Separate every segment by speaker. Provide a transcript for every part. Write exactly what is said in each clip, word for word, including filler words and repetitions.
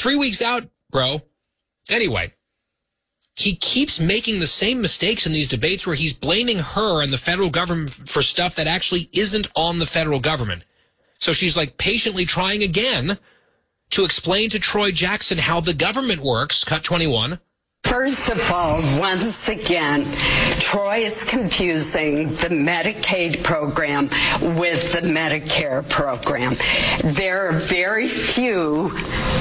Speaker 1: Three weeks out, bro. Anyway, he keeps making the same mistakes in these debates where he's blaming her and the federal government for stuff that actually isn't on the federal government. So she's like patiently trying again to explain to Troy Jackson how the government works. Cut twenty-one.
Speaker 2: First of all, once again, Troy is confusing the Medicaid program with the Medicare program. There are very few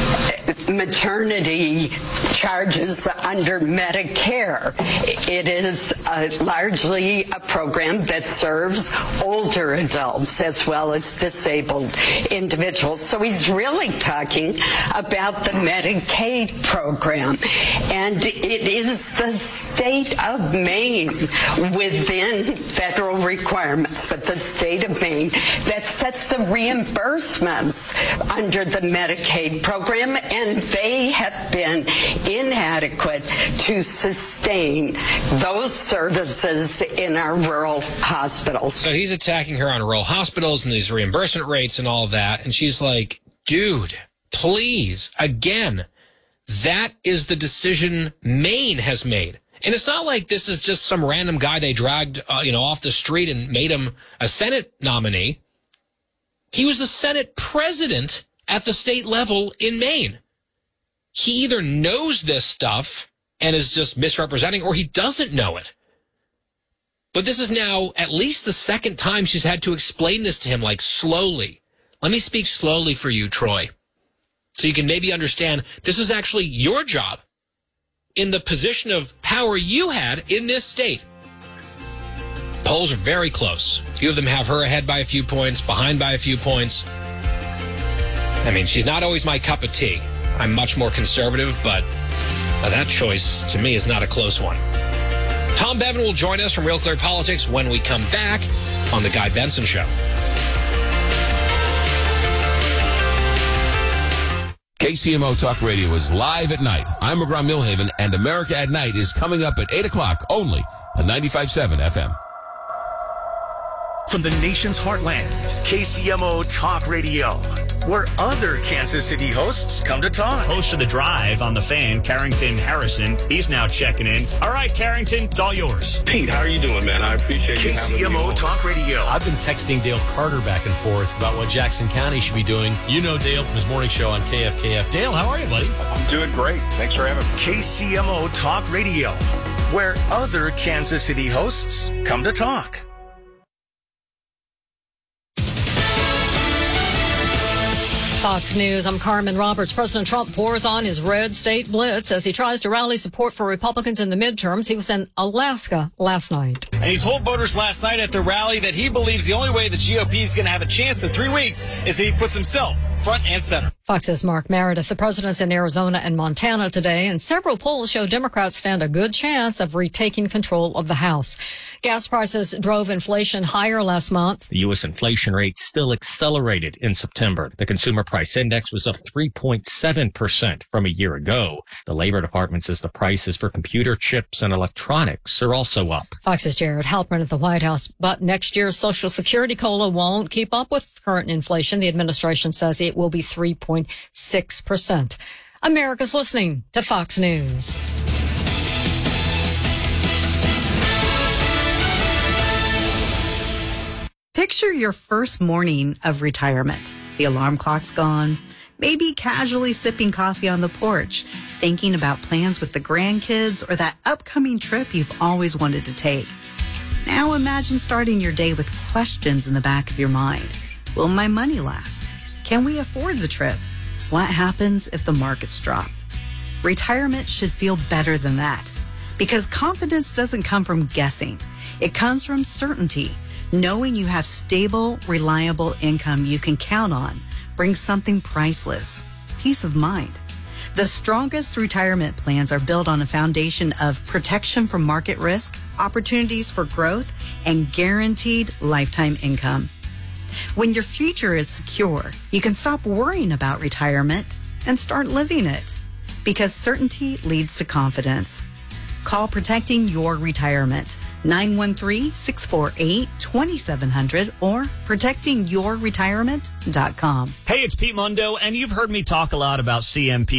Speaker 2: maternity charges under Medicare. It is uh, largely a program that serves older adults as well as disabled individuals. So he's really talking about the Medicaid program. And it is the state of Maine within federal requirements, but the state of Maine that sets the reimbursements under the Medicaid program, and they have been inadequate to sustain those services in our rural hospitals.
Speaker 1: So he's attacking her on rural hospitals and these reimbursement rates and all of that, and she's like, dude, please, again, that is the decision Maine has made. And it's not like this is just some random guy they dragged uh, you know, off the street and made him a Senate nominee. He was the Senate president at the state level in Maine. He either knows this stuff and is just misrepresenting, or he doesn't know it. But this is now at least the second time she's had to explain this to him, like slowly. Let me speak slowly for you, Troy, so you can maybe understand this is actually your job in the position of power you had in this state. Polls are very close. A few of them have her ahead by a few points, behind by a few points. I mean, she's not always my cup of tea. I'm much more conservative, but that choice to me is not a close one. Tom Bevan will join us from Real Clear Politics when we come back on The Guy Benson Show.
Speaker 3: K C M O Talk Radio is live at night. I'm McGraw Milhaven, and America at Night is coming up at eight o'clock only on ninety-five point seven F M.
Speaker 4: From the nation's heartland, K C M O Talk Radio, where other Kansas City hosts come to talk.
Speaker 5: Host of The Drive on The Fan, Carrington Harrison. He's now checking in. All right, Carrington, it's all yours.
Speaker 6: Pete, how are you doing, man? I appreciate you having me on.
Speaker 4: K C M O Talk Radio.
Speaker 7: I've been texting Dale Carter back and forth about what Jackson County should be doing. You know Dale from his morning show on K F K F. Dale, how are you, buddy?
Speaker 6: I'm doing great. Thanks for having me.
Speaker 4: K C M O Talk Radio, where other Kansas City hosts come to talk.
Speaker 8: Fox News, I'm Carmen Roberts. President Trump pours on his red state blitz as he tries to rally support for Republicans in the midterms. He was in Alaska last night.
Speaker 5: And he told voters last night at the rally that he believes the only way the G O P is going to have a chance in three weeks is that he puts himself front and center.
Speaker 8: Fox's Mark Meredith. The president's in Arizona and Montana today, and several polls show Democrats stand a good chance of retaking control of the House. Gas prices drove inflation higher last month.
Speaker 9: The U S inflation rate still accelerated in September. The consumer price index was up three point seven percent from a year ago. The Labor Department says the prices for computer chips and electronics are also up.
Speaker 8: Fox's Jared Halpern at the White House. But next year's Social Security COLA won't keep up with current inflation. The administration says it will be three point six percent. America's listening to Fox News.
Speaker 10: Picture your first morning of retirement. The alarm clock's gone, maybe casually sipping coffee on the porch, thinking about plans with the grandkids or that upcoming trip you've always wanted to take. Now imagine starting your day with questions in the back of your mind. Will my money last? Can we afford the trip? What happens if the markets drop? Retirement should feel better than that, because confidence doesn't come from guessing. It comes from certainty. Knowing you have stable, reliable income you can count on brings something priceless: peace of mind. The strongest retirement plans are built on a foundation of protection from market risk, opportunities for growth, and guaranteed lifetime income. When your future is secure, you can stop worrying about retirement and start living it, because certainty leads to confidence. Call Protecting Your Retirement, nine one three, six four eight, two seven zero zero or protecting your retirement dot com.
Speaker 5: Hey, it's Pete Mundo, and you've heard me talk a lot about C M P.